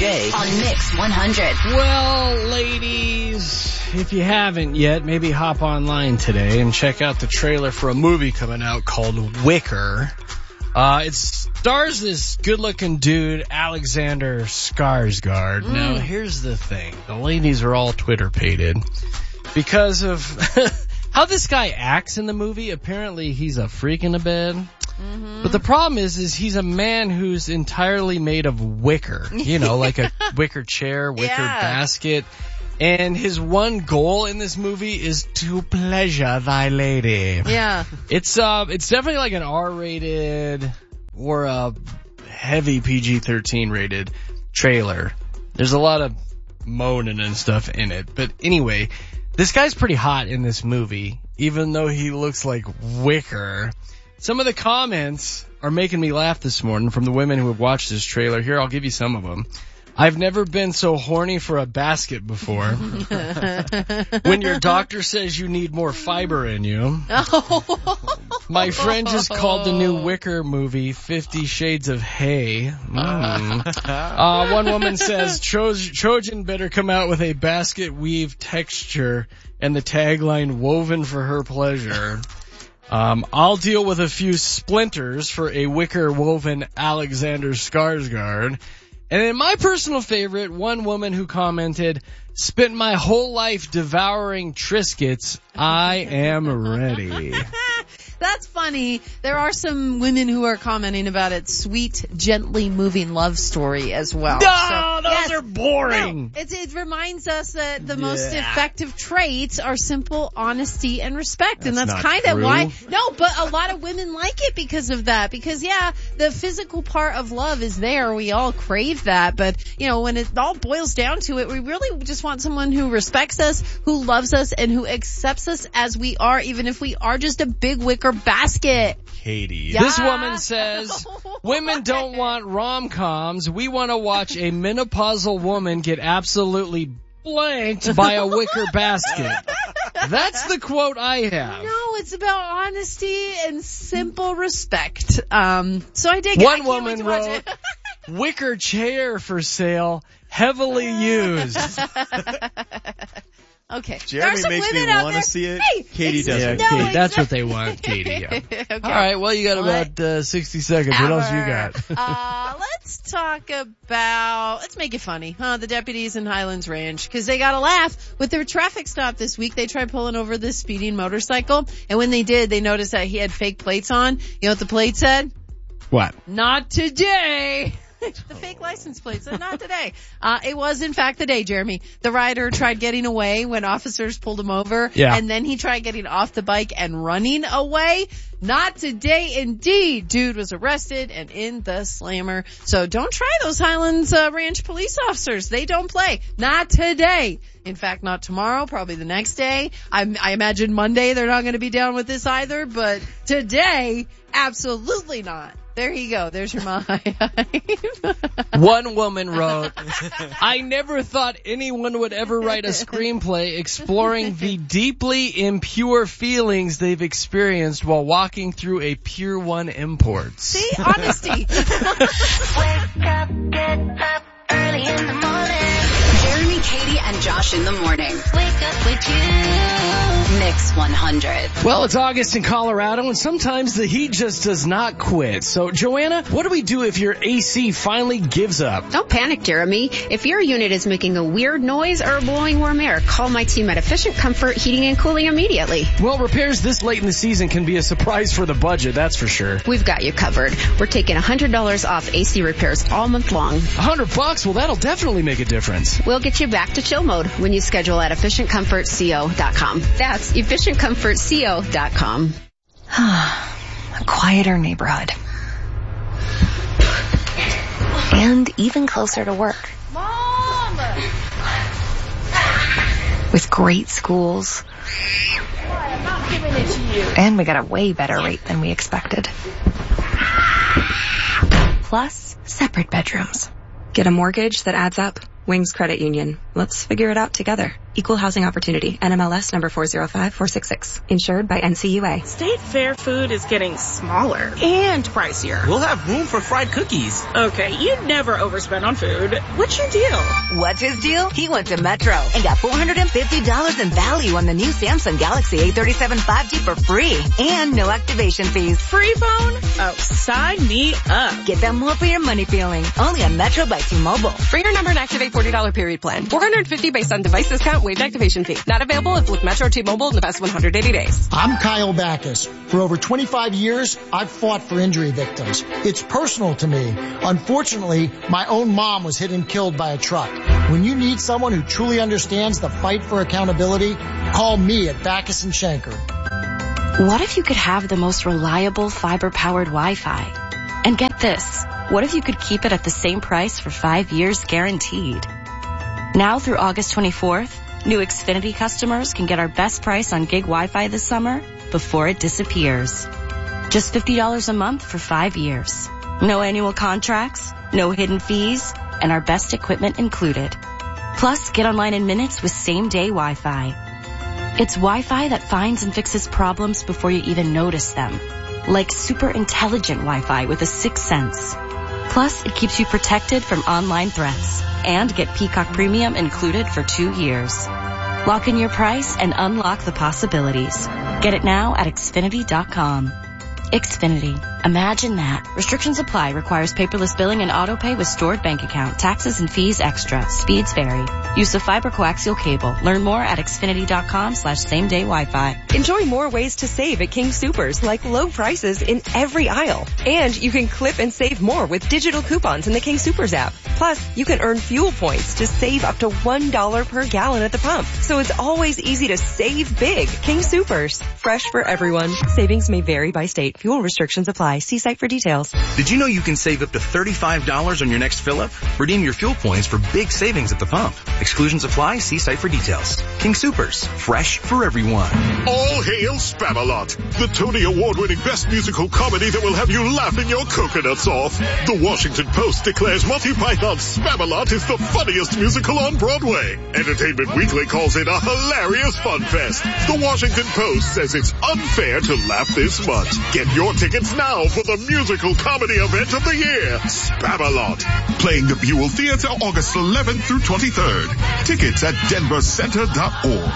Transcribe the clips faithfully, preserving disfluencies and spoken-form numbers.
J on Mix one hundred. Well, ladies, if you haven't yet, maybe hop online today and check out the trailer for a movie coming out called Wicker. Uh, it stars this good-looking dude, Alexander Skarsgård. Mm. Now, here's the thing. The ladies are all Twitter-pated because of how this guy acts in the movie. Apparently, he's a freak in the bed. Mm-hmm. But the problem is, is he's a man who's entirely made of wicker. You know, like a wicker chair, wicker yeah. basket. And his one goal in this movie is to pleasure thy lady. Yeah. It's uh, it's definitely like an R-rated or a heavy P G thirteen rated trailer. There's a lot of moaning and stuff in it. But anyway, this guy's pretty hot in this movie, even though he looks like wicker. Some of the comments are making me laugh this morning from the women who have watched this trailer. Here, I'll give you some of them. I've never been so horny for a basket before. When your doctor says you need more fiber in you. My friend just called the new Wicker movie Fifty Shades of Hay. Mm. Uh, one woman says Tro- Trojan better come out with a basket weave texture and the tagline woven for her pleasure. Um, I'll deal with a few splinters for a wicker woven Alexander Skarsgård. And then my personal favorite, one woman who commented, spent my whole life devouring Triscuits. I am ready. That's funny. There are some women who are commenting about it. Sweet, gently moving love story as well. No, so, those yes, are boring. No, it, it reminds us that the yeah. most effective traits are simple honesty and respect. That's and that's kind of why. No, but a lot of women like it because of that. Because, yeah, the physical part of love is there. We all crave that. But, you know, when it all boils down to it, we really just want someone who respects us, who loves us, and who accepts us as we are, even if we are just a big wicker basket. Katie. Yeah. This woman says, women don't want rom-coms. We want to watch a menopausal woman get absolutely blanked by a wicker basket. That's the quote I have. No, it's about honesty and simple respect. Um, so I dig it. One I woman wrote, wicker chair for sale, heavily used. Okay. Jeremy makes me want to see it. Hey, Katie doesn't. Yeah, no, Katie, that's exactly. what they want, Katie. Yeah. Okay. All right, well, you got about uh, sixty seconds. Ever. What else you got? uh, let's talk about, let's make it funny, huh? The deputies in Highlands Ranch, because they got a laugh with their traffic stop this week. They tried pulling over this speeding motorcycle, and when they did, they noticed that he had fake plates on. You know what the plate said? What? Not today. The fake license plate said not today. Uh, it was in fact the day, Jeremy. The rider tried getting away when officers pulled him over. Yeah. And then he tried getting off the bike and running away. Not today indeed. Dude was arrested and in the slammer. So don't try those Highlands uh, Ranch police officers. They don't play. Not today. In fact, not tomorrow, probably the next day. I, I imagine Monday they're not going to be down with this either, but today, absolutely not. There you go. There's your mind. One woman wrote, I never thought anyone would ever write a screenplay exploring the deeply impure feelings they've experienced while walking through a Pier one Imports. See? Honesty. Wake up, get up early in the morning. Jeremy, Katie, and Josh in the morning. Wake up with you. Mix one hundred. Well, it's August in Colorado, and sometimes the heat just does not quit. So, Joanna, what do we do if your A C finally gives up? Don't panic, Jeremy. If your unit is making a weird noise or blowing warm air, call my team at Efficient Comfort Heating and Cooling immediately. Well, repairs this late in the season can be a surprise for the budget, that's for sure. We've got you covered. We're taking one hundred dollars off A C repairs all month long. one hundred bucks? Well, that'll definitely make a difference. We'll get you back to chill mode when you schedule at efficient comfort co dot com. That's efficient comfort co dot com. A quieter neighborhood. And even closer to work. Mom! With great schools. I'm not giving it to you. And we got a way better rate than we expected. Plus, separate bedrooms. Get a mortgage that adds up. Wings Credit Union. Let's figure it out together. Equal housing opportunity. N M L S number four zero five four six six. Insured by N C U A. State Fair food is getting smaller and pricier. We'll have room for fried cookies. Okay, you never overspend on food. What's your deal? What's his deal? He went to Metro and got four hundred fifty dollars in value on the new Samsung Galaxy A thirty-seven five G for free and no activation fees. Free phone? Oh, sign me up. Get that more for your money feeling. Only on Metro by T-Mobile. Bring your number and activate forty dollars period plan. four hundred fifty based on device discount, waived activation fee. Not available if with Metro T-Mobile in the past one hundred eighty days. I'm Kyle Backus. For over twenty-five years, I've fought for injury victims. It's personal to me. Unfortunately, my own mom was hit and killed by a truck. When you need someone who truly understands the fight for accountability, call me at Backus and Schenker. What if you could have the most reliable fiber-powered Wi-Fi? And get this, what if you could keep it at the same price for five years guaranteed? Now through August twenty-fourth, new Xfinity customers can get our best price on gig Wi-Fi this summer before it disappears. Just fifty dollars a month for five years. No annual contracts, no hidden fees, and our best equipment included. Plus, get online in minutes with same-day Wi-Fi. It's Wi-Fi that finds and fixes problems before you even notice them. Like super intelligent Wi-Fi with a sixth sense. Plus, it keeps you protected from online threats. And get Peacock Premium included for two years. Lock in your price and unlock the possibilities. Get it now at Xfinity dot com. Xfinity. Imagine that. Restrictions apply. Requires paperless billing and auto pay with stored bank account. Taxes and fees extra. Speeds vary. Use of fiber coaxial cable. Learn more at Xfinity dot com slash same day Wi-Fi. Enjoy more ways to save at King Soopers, like low prices in every aisle. And you can clip and save more with digital coupons in the King Soopers app. Plus, you can earn fuel points to save up to one dollar per gallon at the pump. So it's always easy to save big. King Soopers. Fresh for everyone. Savings may vary by state. Fuel restrictions apply. See site for details. Did you know you can save up to thirty-five dollars on your next fill-up? Redeem your fuel points for big savings at the pump. Exclusions apply. See site for details. King Soopers. Fresh for everyone. All hail Spamalot, the Tony Award-winning best musical comedy that will have you laughing your coconuts off. The Washington Post declares Monty Python's Spamalot is the funniest musical on Broadway. Entertainment Weekly calls it a hilarious fun fest. The Washington Post says it's unfair to laugh this much. Get your tickets now for the musical comedy event of the year, Spamalot. Playing the Buell Theater August eleventh through twenty-third. Tickets at denver center dot org.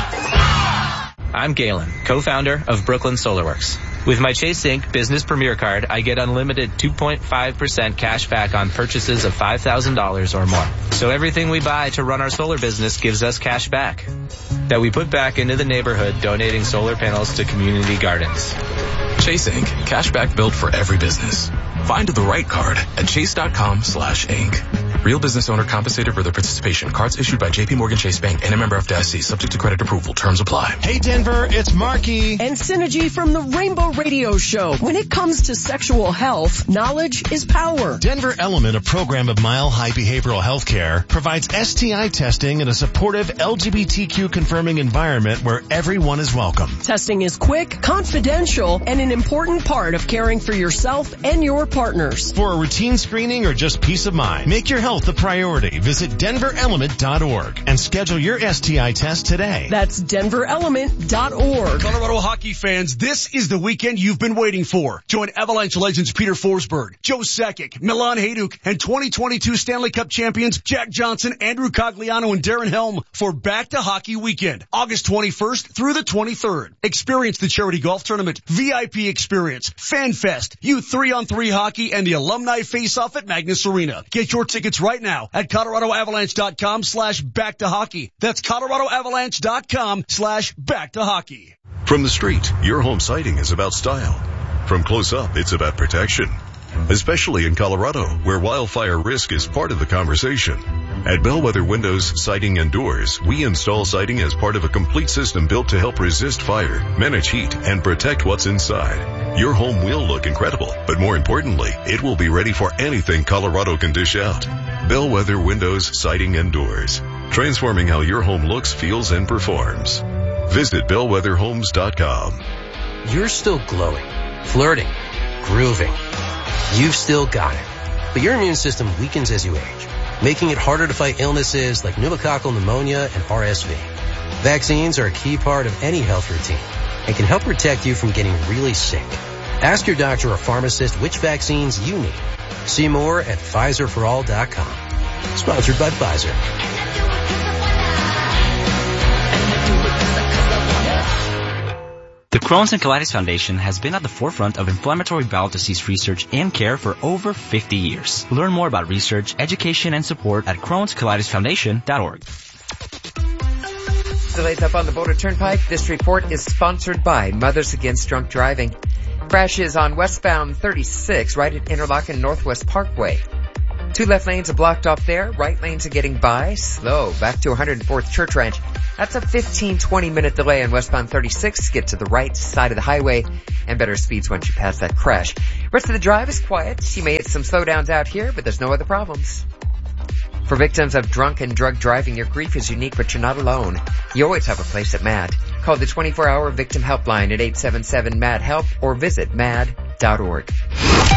I'm Galen, co-founder of Brooklyn SolarWorks. With my Chase Inc Business Premier Card, I get unlimited two point five percent cash back on purchases of five thousand dollars or more. So everything we buy to run our solar business gives us cash back that we put back into the neighborhood, donating solar panels to community gardens. Chase Inc Cash back built for every business. Find the right card at chase.com slash Inc. Real business owner compensated for their participation. Cards issued by J P Morgan Chase Bank and a member of D I C. Subject to credit approval. Terms apply. Hey Denver, it's Marky. And Synergy from the Rainbow Radio Show. When it comes to sexual health, knowledge is power. Denver Element, a program of Mile High Behavioral Health Care, provides S T I testing in a supportive L G B T Q confirming environment where everyone is welcome. Testing is quick, confidential, and an important part of caring for yourself and your partners. For a routine screening or just peace of mind, make your health a priority. Visit denver element dot org and schedule your S T I test today. That's denver element dot org. Colorado hockey fans, this is the weekend you've been waiting for. Join Avalanche legends Peter Forsberg, Joe Sakic, Milan Hajduk, and twenty twenty-two Stanley Cup champions Jack Johnson, Andrew Cogliano, and Darren Helm for Back to Hockey Weekend, August twenty-first through the twenty-third. Experience the charity golf tournament, V I P experience, Fan Fest, youth three on three hockey, and the alumni face-off at Magnus Arena. Get your tickets right now at coloradoavalanche.com slash back to hockey. That's coloradoavalanche.com slash back to hockey. From the street, your home siding is about style. From close up, it's about protection. Especially in Colorado, where wildfire risk is part of the conversation. At Bellwether Windows, Siding and Doors, we install siding as part of a complete system built to help resist fire, manage heat, and protect what's inside. Your home will look incredible, but more importantly, it will be ready for anything Colorado can dish out. Bellwether Windows, Siding and Doors. Transforming how your home looks, feels, and performs. Visit bellwether homes dot com. You're still glowing, flirting, grooving. You've still got it. But your immune system weakens as you age, making it harder to fight illnesses like pneumococcal pneumonia and R S V. Vaccines are a key part of any health routine and can help protect you from getting really sick. Ask your doctor or pharmacist which vaccines you need. See more at Pfizer for all dot com. Sponsored by Pfizer. The Crohn's and Colitis Foundation has been at the forefront of inflammatory bowel disease research and care for over fifty years. Learn more about research, education, and support at crohns colitis foundation dot org. Delays up on the Boulder Turnpike. This report is sponsored by Mothers Against Drunk Driving. Crashes on westbound thirty-six right at Interlochen Northwest Parkway. Two left lanes are blocked off there. Right lanes are getting by. Slow. Back to one hundred fourth Church Ranch. That's a fifteen, twenty minute delay on westbound thirty-six. Get to the right side of the highway and better speeds once you pass that crash. Rest of the drive is quiet. You may hit some slowdowns out here, but there's no other problems. For victims of drunk and drug driving, your grief is unique, but you're not alone. You always have a place at M A D. Call the twenty-four hour victim helpline at eight seven seven M A D HELP or visit M A D dot org.